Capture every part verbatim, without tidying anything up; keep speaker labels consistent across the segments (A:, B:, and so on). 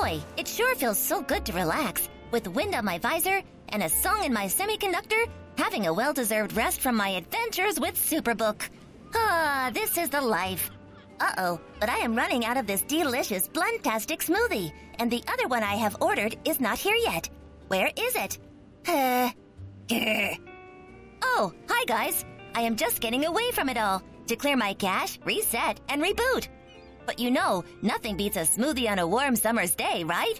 A: Boy, it sure feels so good to relax. With wind on my visor and a song in my semiconductor, having a well-deserved rest from my adventures with Superbook. Ah, this is the life. Uh-oh, but I am running out of this delicious Blendtastic smoothie, and the other one I have ordered is not here yet. Where is it? Uh, grr. Oh, hi guys. I am just getting away from it all to clear my cache, reset, and reboot. But you know, nothing beats a smoothie on a warm summer's day, right?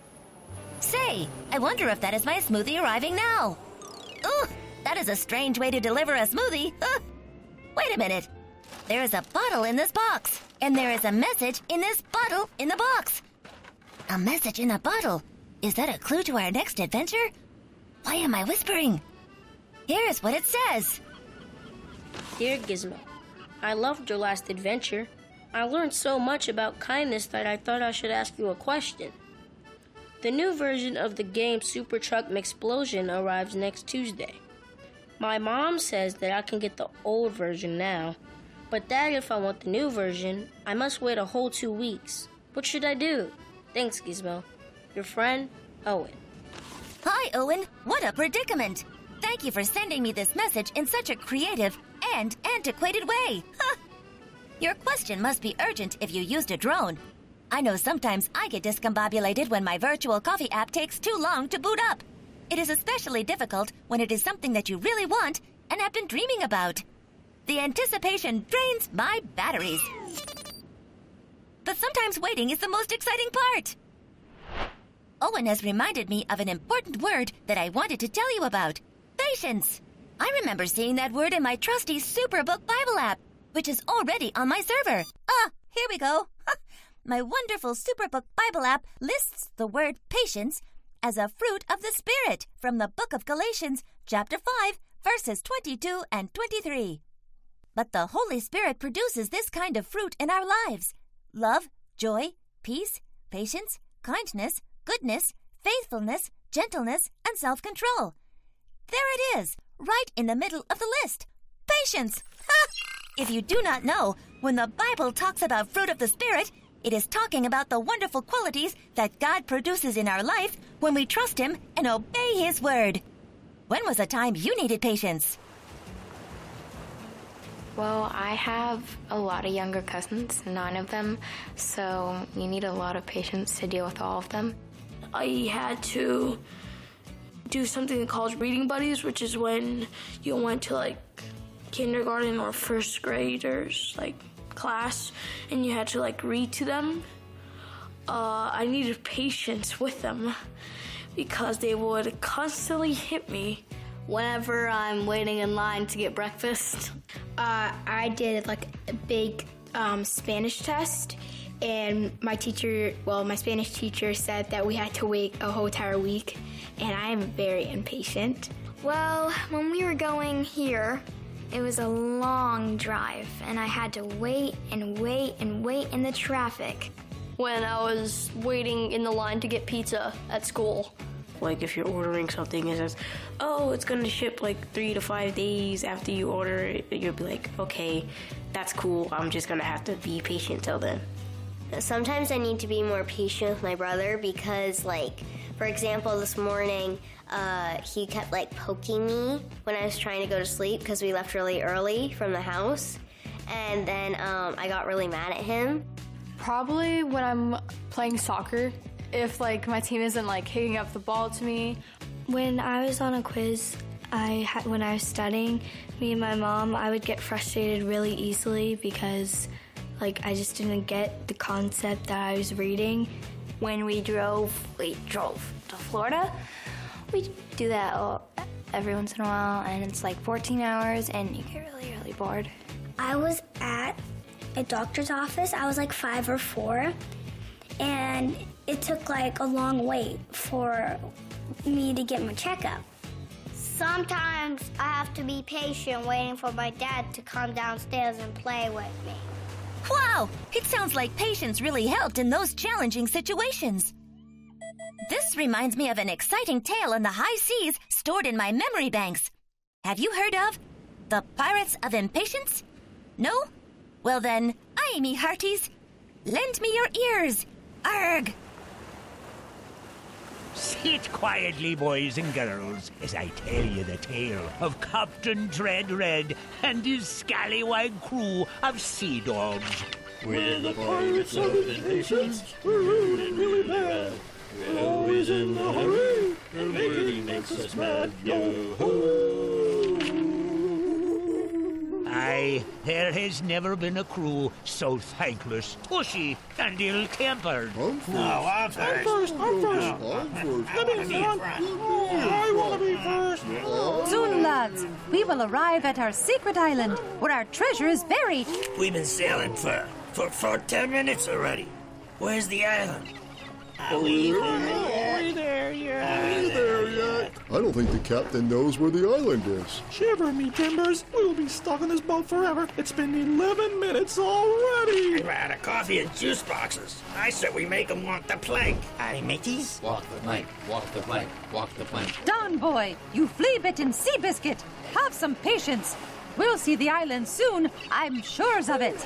A: Say, I wonder if that is my smoothie arriving now. Ooh, that is a strange way to deliver a smoothie. Uh, wait a minute. There is a bottle in this box, and there is a message in this bottle in the box. A message in a bottle? Is that a clue to our next adventure? Why am I whispering? Here's what it says.
B: Dear Gizmo, I loved your last adventure. I learned so much about kindness that I thought I should ask you a question. The new version of the game Super Truck Mixplosion arrives next Tuesday. My mom says that I can get the old version now, but that if I want the new version, I must wait a whole two weeks. What should I do? Thanks, Gizmo. Your friend, Owen.
A: Hi, Owen. What a predicament. Thank you for sending me this message in such a creative and antiquated way. Huh. Your question must be urgent if you used a drone. I know sometimes I get discombobulated when my virtual coffee app takes too long to boot up. It is especially difficult when it is something that you really want and have been dreaming about. The anticipation drains my batteries. But sometimes waiting is the most exciting part. Owen has reminded me of an important word that I wanted to tell you about. Patience. I remember seeing that word in my trusty Superbook Bible app, which is already on my server. Ah, here we go. My wonderful Superbook Bible app lists the word patience as a fruit of the Spirit from the book of Galatians, chapter five, verses twenty-two and twenty-three. But the Holy Spirit produces this kind of fruit in our lives. Love, joy, peace, patience, kindness, goodness, faithfulness, gentleness, and self-control. There it is, right in the middle of the list. Patience! If you do not know, when the Bible talks about fruit of the Spirit, it is talking about the wonderful qualities that God produces in our life when we trust Him and obey His word. When was a time you needed patience?
C: Well, I have a lot of younger cousins, nine of them, so you need a lot of patience to deal with all of them.
D: I had to do something called reading buddies, which is when you went to like kindergarten or first graders like class and you had to like read to them. Uh, I needed patience with them because they would constantly hit me.
E: Whenever I'm waiting in line to get breakfast,
F: uh, I did like a big um, Spanish test, and my teacher, well, my Spanish teacher said that we had to wait a whole entire week, and I am very impatient.
G: Well, when we were going here, it was a long drive, and I had to wait and wait and wait in the traffic.
E: When I was waiting in the line to get pizza at school.
D: Like if you're ordering something, it says, oh, it's going to ship like three to five days after you order it. You'll be like, okay, that's cool. I'm just going to have to be patient till then.
H: Sometimes I need to be more patient with my brother because, like, for example, this morning, uh, he kept, like, poking me when I was trying to go to sleep because we left really early from the house. And then um, I got really mad at him.
I: Probably when I'm playing soccer. If, like, my team isn't, like, kicking up the ball to me.
J: When I was on a quiz, I had, when I was studying, me and my mom, I would get frustrated really easily because, like, I just didn't get the concept that I was reading.
K: When we drove, we drove to Florida, we do that all, every once in a while, and it's like fourteen hours, and you get really, really bored.
L: I was at a doctor's office. I was like five or four, and it took like a long wait for me to get my checkup.
M: Sometimes I have to be patient waiting for my dad to come downstairs and play with me.
A: Wow! It sounds like patience really helped in those challenging situations. This reminds me of an exciting tale in the high seas stored in my memory banks. Have you heard of the Pirates of Impatience? No? Well then, aye, me hearties. Lend me your ears. Arg!
N: Sit quietly, boys and girls, as I tell you the tale of Captain Dread Red and his scallywag crew of sea dogs.
O: We're the pirates of impatience. We're really, really bad. We're always in a hurry. And really makes us mad. Yo-ho!
N: Aye, there has never been a crew so thankless, pushy, and ill-tempered.
O: I'm first.
N: No, I'm first.
O: I'm first. I'm first. I'm first. Let me front. I want to be first.
P: Soon, lads, we will arrive at our secret island, where our treasure is buried.
Q: We've been sailing for, for, for ten minutes already. Where's the island? Are we there yet?
O: Are we there yet? Are we there yet? I don't think the captain knows where the island is.
R: Shiver me timbers. We'll be stuck in this boat forever. It's been eleven minutes already.
Q: We're out of coffee and juice boxes. I said we make them walk the plank. Aye, mateys?
S: Walk the plank, walk the plank, walk the plank.
P: Down, boy, you flea-bitten sea biscuit. Have some patience. We'll see the island soon. I'm sure of it.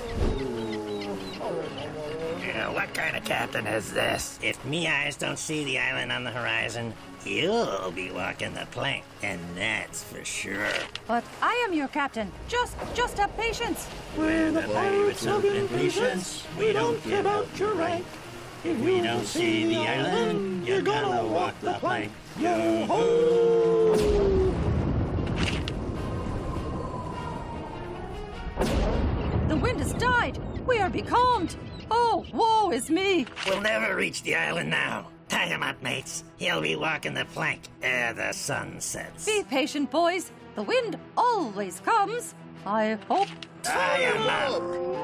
Q: Yeah, what kind of captain is this? If me eyes don't see the island on the horizon, you'll be walking the plank, and that's for sure.
P: But I am your captain. Just, just have patience.
O: We're the pirates of impatience. We don't care about your rank.
Q: If we don't see the island, you're gonna walk the plank.
O: Yo-ho!
P: The wind has died. We are becalmed. Oh, woe is me.
Q: We'll never reach the island now. Tie him up, mates. He'll be walking the plank ere the sun sets.
P: Be patient, boys. The wind always comes. I hope.
Q: I am up.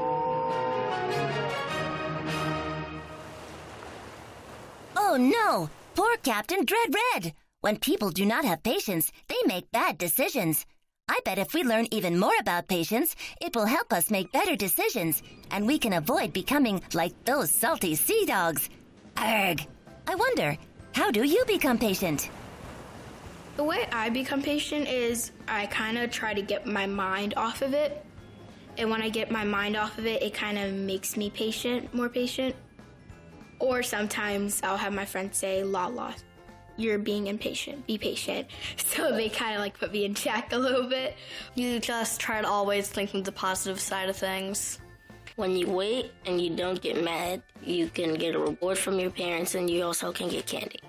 A: Oh no! Poor Captain Dread Red! When people do not have patience, they make bad decisions. I bet if we learn even more about patience, it will help us make better decisions, and we can avoid becoming like those salty sea dogs. Arrgh! I wonder, how do you become patient?
F: The way I become patient is I kind of try to get my mind off of it. And when I get my mind off of it, it kind of makes me patient, more patient. Or sometimes I'll have my friends say, la la, you're being impatient, be patient. So they kind of like put me in check a little bit.
E: You just try to always think of the positive side of things.
B: When you wait and you don't get mad, you can get a reward from your parents, and you also can get candy.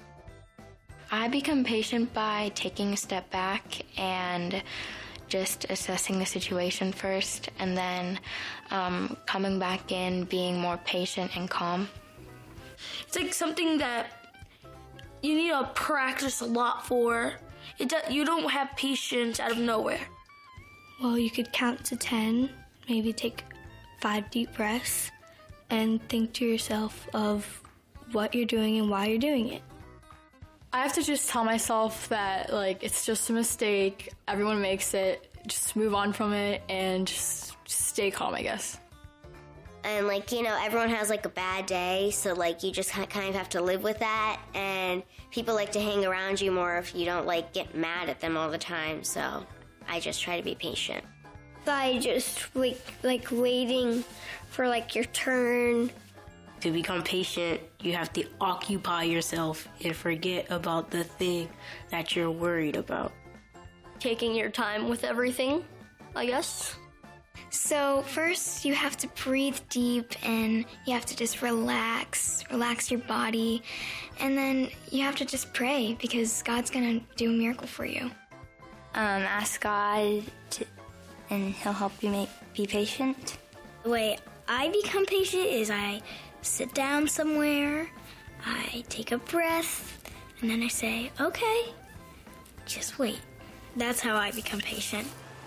C: I become patient by taking a step back and just assessing the situation first, and then um, coming back in, being more patient and calm.
D: It's like something that you need to practice a lot for. It do, you don't have patience out of nowhere.
J: Well, you could count to ten, maybe take five deep breaths, and think to yourself of what you're doing and why you're doing it.
I: I have to just tell myself that, like, it's just a mistake. Everyone makes it. Just move on from it and just, just stay calm, I guess.
H: And, like, you know, everyone has, like, a bad day, so, like, you just kind of have to live with that. And people like to hang around you more if you don't, like, get mad at them all the time. So I just try to be patient.
M: By just, like, like waiting for, like, your turn.
B: To become patient, you have to occupy yourself and forget about the thing that you're worried about.
E: Taking your time with everything, I guess.
G: So first you have to breathe deep and you have to just relax, relax your body. And then you have to just pray because God's going to do a miracle for you.
K: Um, ask God to, and he'll help you make be patient.
L: The way I become patient is I sit down somewhere, I take a breath, and then I say, okay, just wait. That's how I become patient.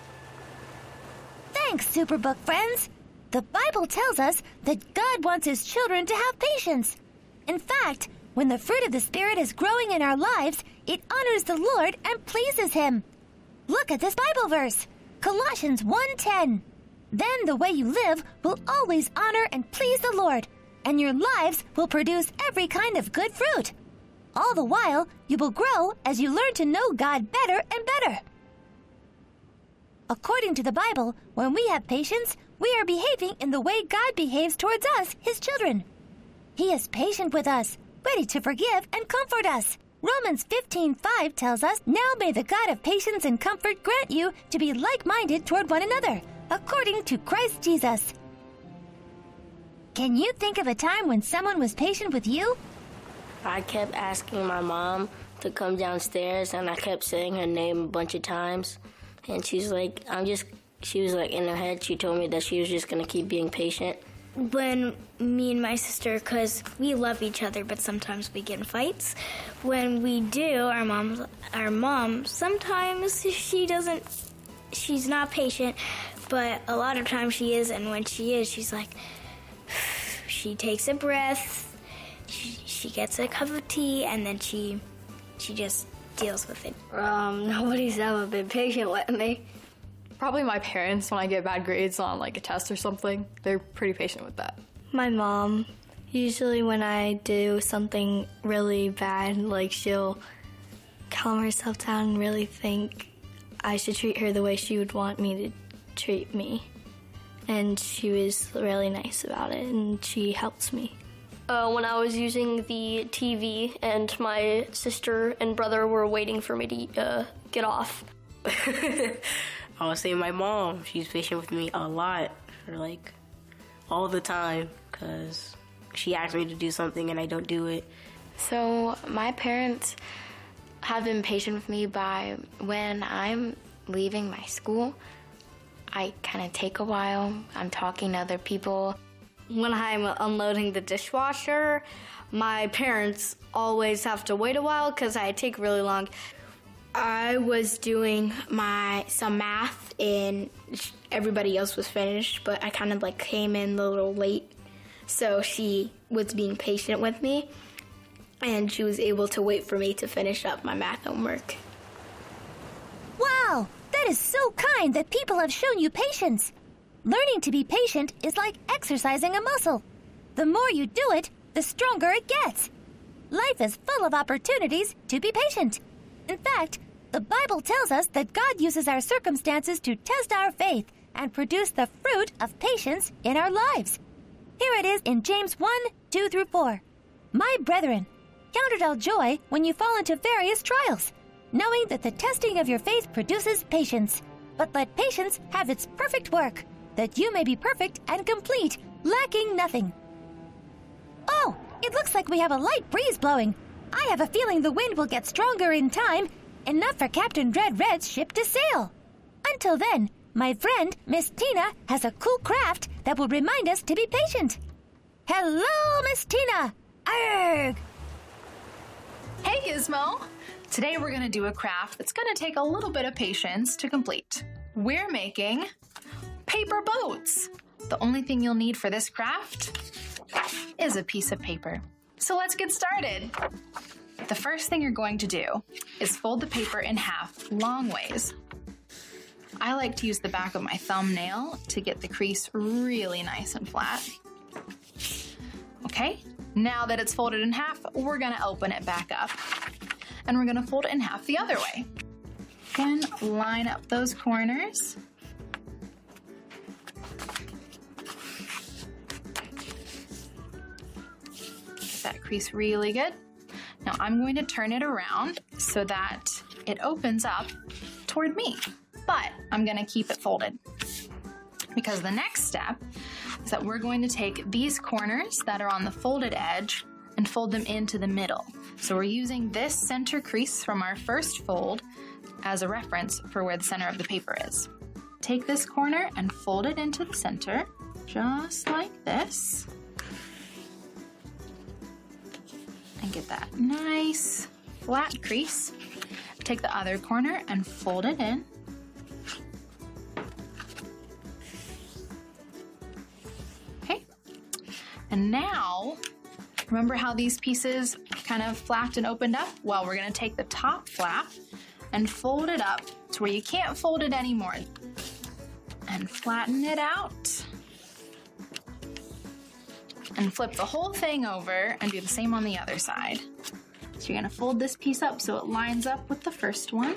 A: Thanks, Superbook friends! The Bible tells us that God wants His children to have patience. In fact, when the fruit of the Spirit is growing in our lives, it honors the Lord and pleases Him. Look at this Bible verse, Colossians one ten. Then the way you live will always honor and please the Lord, and your lives will produce every kind of good fruit. All the while, you will grow as you learn to know God better and better. According to the Bible, when we have patience, we are behaving in the way God behaves towards us, His children. He is patient with us, ready to forgive and comfort us. Romans fifteen five tells us, "Now may the God of patience and comfort grant you to be like-minded toward one another, according to Christ Jesus." Can you think of a time when someone was patient with you?
B: I kept asking my mom to come downstairs, and I kept saying her name a bunch of times. And she's like, I'm just, she was like, in her head, she told me that she was just going to keep being patient.
L: When me and my sister, because we love each other, but sometimes we get in fights. When we do, our mom, our mom, sometimes she doesn't, she's not patient, but a lot of times she is. And when she is, she's like, she takes a breath, she, she gets a cup of tea, and then she, she just deals with it.
E: Um, nobody's ever been patient with me.
I: Probably my parents when I get bad grades on like a test or something. They're pretty patient with that.
J: My mom. Usually when I do something really bad, like she'll calm herself down and really think I should treat her the way she would want me to treat me. And she was really nice about it, and she helped me.
E: Uh, when I was using the T V and my sister and brother were waiting for me to uh, get off.
B: I would say my mom. She's patient with me a lot, or like all the time, because she asks me to do something and I don't do it.
C: So my parents have been patient with me by when I'm leaving my school, I kind of take a while. I'm talking to other people.
D: When I'm unloading the dishwasher, my parents always have to wait a while because I take really long.
F: I was doing my some math and everybody else was finished, but I kind of like came in a little late. So she was being patient with me and she was able to wait for me to finish up my math homework.
A: Wow, that is so kind that people have shown you patience. Learning to be patient is like exercising a muscle. The more you do it, the stronger it gets. Life is full of opportunities to be patient. In fact, the Bible tells us that God uses our circumstances to test our faith and produce the fruit of patience in our lives. Here it is in James one, two through four. My brethren, count it all joy when you fall into various trials, knowing that the testing of your faith produces patience. But let patience have its perfect work, that you may be perfect and complete, lacking nothing. Oh, it looks like we have a light breeze blowing. I have a feeling the wind will get stronger in time, enough for Captain Dread Red's ship to sail. Until then, my friend, Miss Tina, has a cool craft that will remind us to be patient. Hello, Miss Tina! Arrgh!
T: Hey, Gizmo! Today we're going to do a craft that's going to take a little bit of patience to complete. We're making paper boats. The only thing you'll need for this craft is a piece of paper. So let's get started. The first thing you're going to do is fold the paper in half long ways. I like to use the back of my thumbnail to get the crease really nice and flat. Okay, now that it's folded in half, we're gonna open it back up. And we're gonna fold it in half the other way. Then line up those corners. Get that crease really good. Now I'm going to turn it around so that it opens up toward me, but I'm gonna keep it folded because the next step is that we're going to take these corners that are on the folded edge and fold them into the middle. So we're using this center crease from our first fold as a reference for where the center of the paper is. Take this corner and fold it into the center, just like this. And get that nice flat crease. Take the other corner and fold it in. Okay. And now, remember how these pieces kind of flapped and opened up? Well, we're going to take the top flap and fold it up to where you can't fold it anymore. And flatten it out. And flip the whole thing over and do the same on the other side. So you're gonna fold this piece up so it lines up with the first one.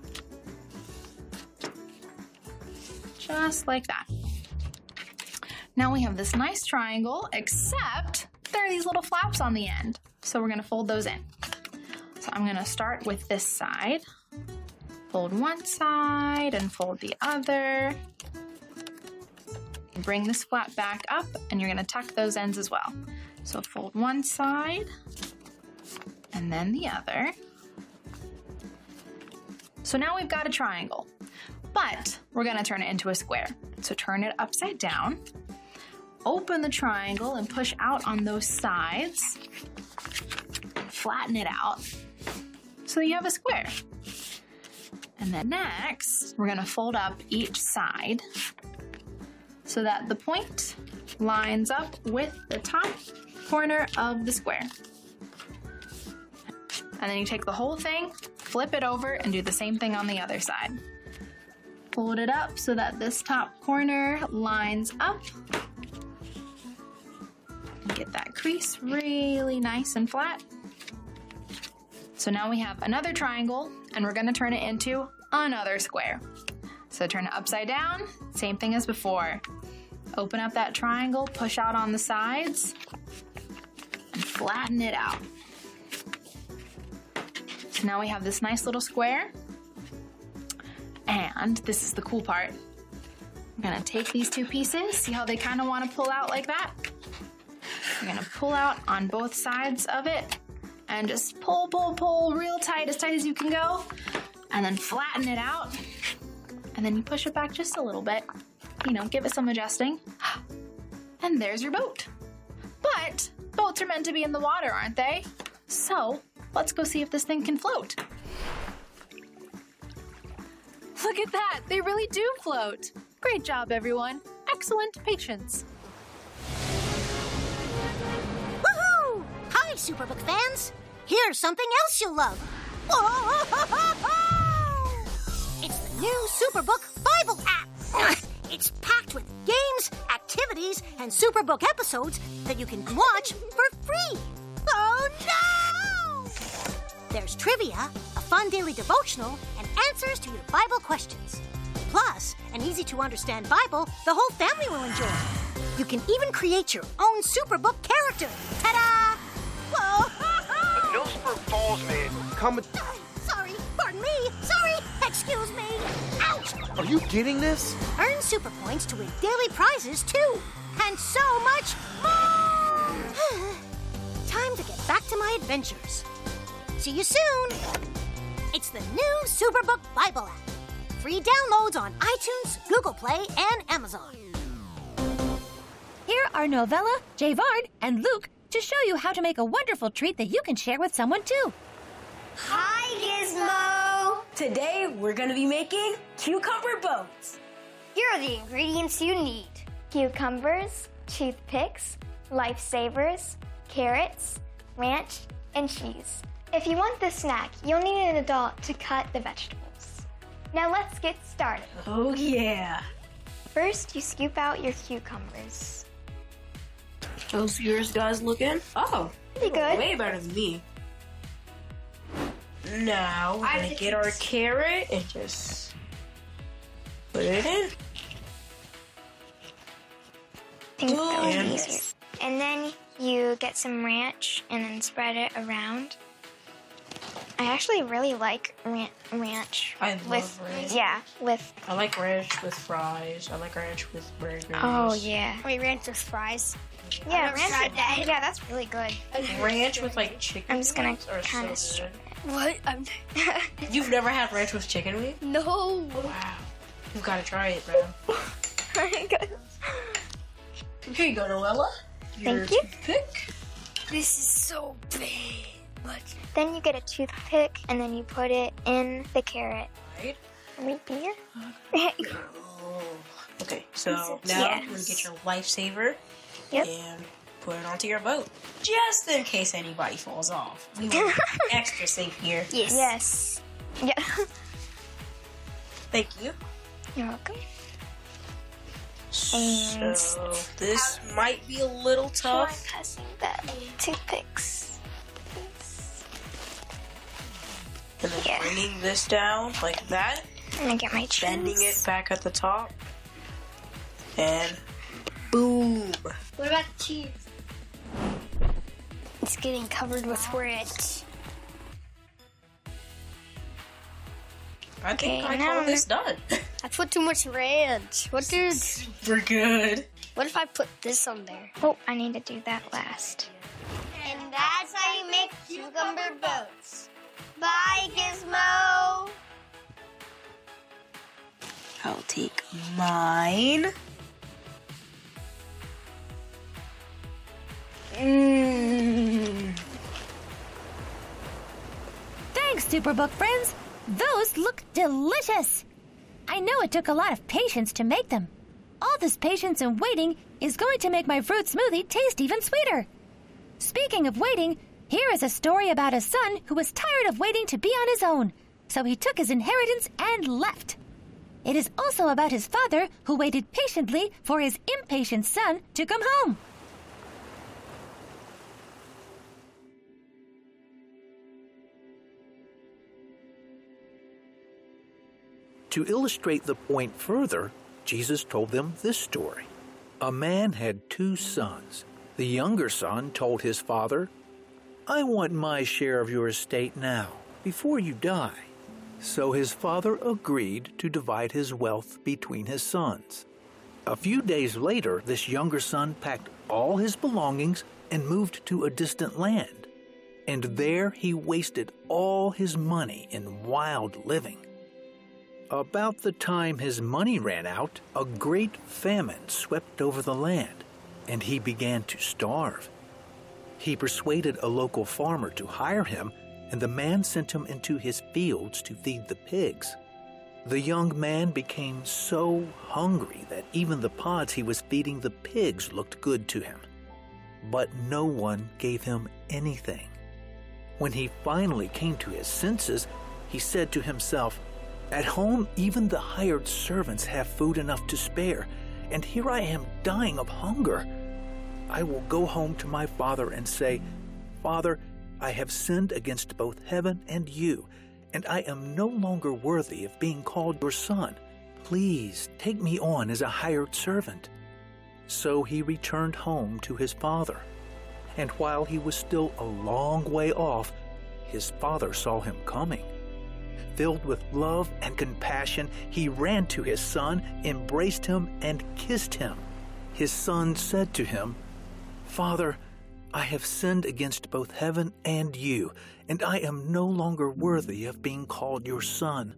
T: Just like that. Now we have this nice triangle, except there are these little flaps on the end. So we're gonna fold those in. So I'm gonna start with this side. Fold one side and fold the other. Bring this flap back up and you're gonna tuck those ends as well. So fold one side and then the other. So now we've got a triangle, but we're gonna turn it into a square. So turn it upside down, open the triangle and push out on those sides, flatten it out so you have a square. And then next, we're gonna fold up each side so that the point lines up with the top corner of the square. And then you take the whole thing, flip it over, and do the same thing on the other side. Fold it up so that this top corner lines up. And get that crease really nice and flat. So now we have another triangle, and we're gonna turn it into another square. So turn it upside down, same thing as before. Open up that triangle, push out on the sides, and flatten it out. So now we have this nice little square. And this is the cool part. I'm gonna take these two pieces, see how they kind of want to pull out like that? You're gonna pull out on both sides of it and just pull, pull, pull real tight, as tight as you can go, and then flatten it out. And then you push it back just a little bit, you know, give it some adjusting. And there's your boat. But boats are meant to be in the water, aren't they? So let's go see if this thing can float.
P: Look at that! They really do float! Great job, everyone. Excellent patience.
U: Woohoo! Hi, Superbook fans! Here's something else you'll love. Whoa! It's the new Superbook Bible app. It's packed with games, activities, and Superbook episodes that you can watch for free. Oh no! There's trivia, a fun daily devotional, and answers to your Bible questions. Plus, an easy-to-understand Bible the whole family will enjoy. You can even create your own Superbook character. Ta-da! Whoa!
V: No Super Falls man. Come with...
U: Sorry, pardon me. Sorry, excuse me. Ouch!
V: Are you getting this?
U: Earn super points to win daily prizes, too. And so much more! Time to get back to my adventures. See you soon! It's the new Superbook Bible app. Free downloads on iTunes, Google Play, and Amazon.
A: Here are Novella, Javard, and Luke to show you how to make a wonderful treat that you can share with someone too.
W: Hi, Gizmo! Today we're going to be making cucumber boats.
M: Here are the ingredients you need.
G: Cucumbers, toothpicks, lifesavers, carrots, ranch, and cheese. If you want this snack, you'll need an adult to cut the vegetables. Now let's get started.
W: Oh yeah.
G: First, you scoop out your cucumbers.
D: How's yours guys looking? Oh,
G: pretty good.
D: Way better than me. Now we're gonna get our carrot and just put it in.
G: I think that would be easier. And then you get some ranch and then spread it around. I actually really like ran- ranch.
D: I love
G: with,
D: ranch.
G: Yeah, with...
D: I like ranch with fries. I like ranch with burgers.
G: Oh, yeah.
M: Wait, ranch with fries?
G: Yeah,
M: I've
G: ranch
M: tried
G: with,
M: that.
G: yeah, that's really good.
D: Ranch with like chicken
G: I'm just gonna
D: wings are
G: kind of
D: so good.
M: What? I'm...
D: You've never had ranch with chicken wings?
M: No.
D: Wow. You've got to try it, bro. Here you go, Noella. Your
G: Thank you.
D: toothpick.
M: This is so big. What?
G: Then you get a toothpick and then you put it in the carrot.
D: Right.
G: Right here.
D: Oh. Okay, so now
G: Yes.
D: you're going to get your lifesaver
G: Yep.
D: and put it onto your boat. Just in case anybody falls off. We want to be extra safe here.
G: Yes. Yes. Yeah.
D: Thank you.
G: You're welcome.
D: So
G: And
D: this might be a little
G: Try
D: tough.
G: passing that toothpicks.
D: And then
G: Yeah.
D: bringing this down like that.
G: I'm gonna get my
D: Bending
G: cheese.
D: it back at the top. And Boom.
M: What about the cheese? It's getting covered with ranch.
B: I think
M: Okay,
B: I
M: now
B: call this done.
M: I put too much ranch. What did?
B: We're good.
M: What if I put this on there?
G: Oh, I need to do that last.
M: And that's how you make cucumber boats. Bye, Gizmo.
D: I'll take mine. Mmm.
A: Thanks, Superbook friends. Those look delicious. I know it took a lot of patience to make them. All this patience and waiting is going to make my fruit smoothie taste even sweeter. Speaking of waiting, here is a story about a son who was tired of waiting to be on his own, so he took his inheritance and left. It is also about his father who waited patiently for his impatient son to come home.
N: To illustrate the point further, Jesus told them this story. A man had two sons. The younger son told his father, "I want my share of your estate now, before you die." So his father agreed to divide his wealth between his sons. A few days later, this younger son packed all his belongings and moved to a distant land. And there he wasted all his money in wild living. About the time his money ran out, a great famine swept over the land, and he began to starve. He persuaded a local farmer to hire him, and the man sent him into his fields to feed the pigs. The young man became so hungry that even the pods he was feeding the pigs looked good to him. But no one gave him anything. When he finally came to his senses, he said to himself, "At home, even the hired servants have food enough to spare, and here I am dying of hunger. I will go home to my father and say, 'Father, I have sinned against both heaven and you, and I am no longer worthy of being called your son. Please take me on as a hired servant.' So he returned home to his father. And while he was still a long way off, his father saw him coming. Filled with love and compassion, he ran to his son, embraced him, and kissed him. His son said to him, 'Father, I have sinned against both heaven and you, and I am no longer worthy of being called your son.'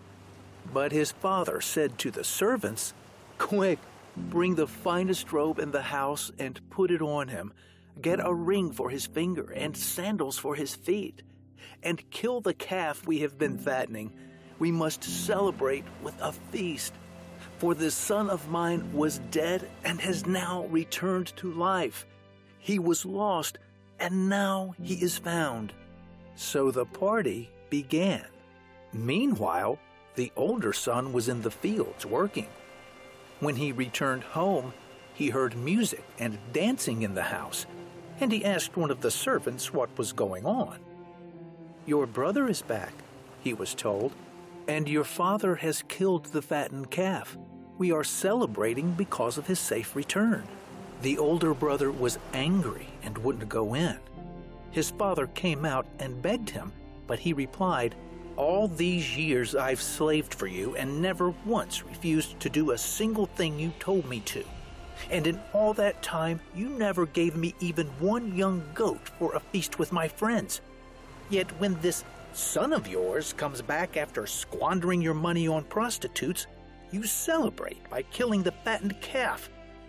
N: But his father said to the servants, 'Quick, bring the finest robe in the house and put it on him. Get a ring for his finger and sandals for his feet. And kill the calf we have been fattening. We must celebrate with a feast. For this son of mine was dead and has now returned to life. He was lost, and now he is found.' So the party began. Meanwhile, the older son was in the fields working. When he returned home, he heard music and dancing in the house, and he asked one of the servants what was going on. 'Your brother is back,' he was told, 'and your father has killed the fattened calf. We are celebrating because of his safe return.' The older brother was angry and wouldn't go in. His father came out and begged him, but he replied, 'All these years I've slaved for you and never once refused to do a single thing you told me to. And in all that time, you never gave me even one young goat for a feast with my friends. Yet when this son of yours comes back after squandering your money on prostitutes, you celebrate by killing the fattened calf.'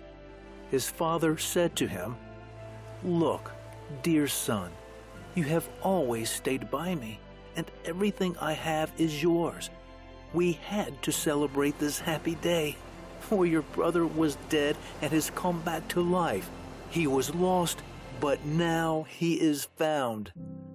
N: His father said to him, 'Look, dear son, you have always stayed by me, and everything I have is yours. We had to celebrate this happy day, for your brother was dead and has come back to life. He was lost, but now he is found.'"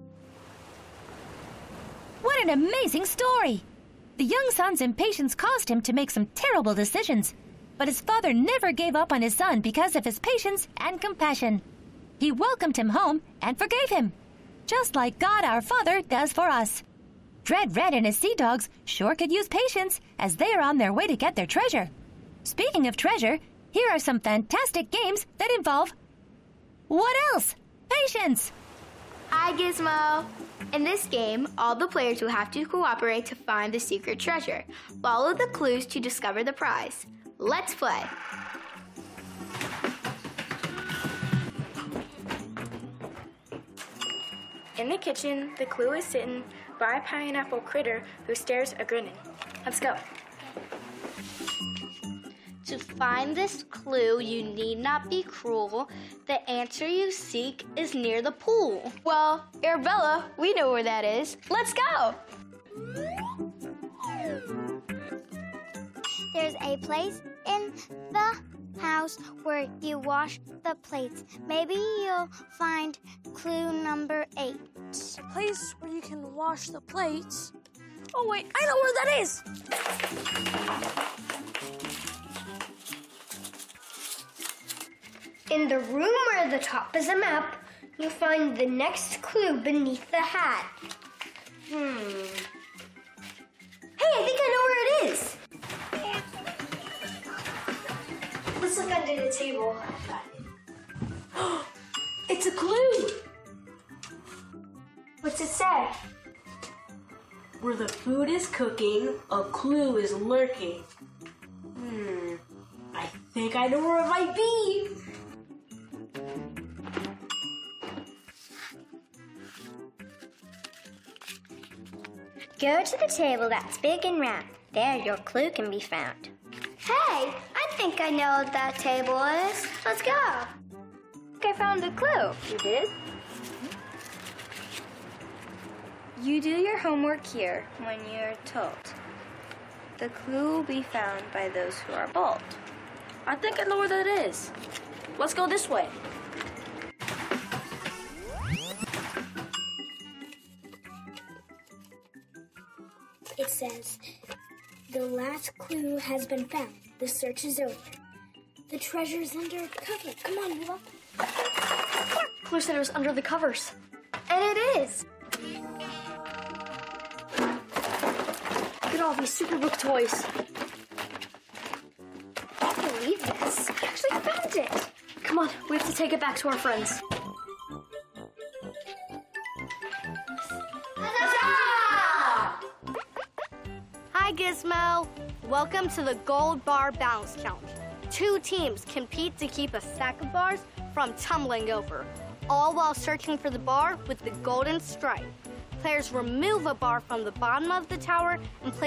A: What an amazing story! The young son's impatience caused him to make some terrible decisions, but his father never gave up on his son because of his patience and compassion. He welcomed him home and forgave him, just like God our Father does for us. Dread Red and his sea dogs sure could use patience as they are on their way to get their treasure. Speaking of treasure, Here are some fantastic games that involve... what else? Patience!
F: Hi, Gizmo! In this game, all the players will have to cooperate to find the secret treasure. Follow the clues to discover the prize. Let's play! In the kitchen, the clue is sitting by a pineapple critter who stares a grinning. Let's go.
O: To find this clue, you need not be cruel. The answer you seek is near the pool.
F: Well, Arabella, we know where that is. Let's go!
M: There's a place in the house where you wash the plates. Maybe you'll find clue number eight.
D: A place where you can wash the plates? Oh wait, I know where that is!
M: In the room where the top is a map, you'll find the next clue beneath the hat. Hmm. Hey, I think I know where it is. Let's look under the table.
D: It's a clue!
M: What's it say?
D: Where the food is cooking, a clue is lurking. Hmm. I think I know where it might be.
M: Go to the table that's big and round. There, your clue can be found. Hey, I think I know what that table is. Let's go.
F: I think I found a clue. You did? You do your homework here when you're told. The clue will be found by those who are bold.
D: I think I know where that is. Let's go this way.
L: It says, the last clue has been found. The search is over. The treasure's under cover. Come on, Lula.
D: Clue said it was under the covers.
F: And it is.
D: Look at all these Superbook toys.
F: I can't believe this. I actually found it.
D: Come on, we have to take it back to our friends.
W: Hi, Gizmo. Welcome to the Gold Bar Balance Challenge. Two teams compete to keep a stack of bars from tumbling over, all while searching for the bar with the golden stripe. Players remove a bar from the bottom of the tower and place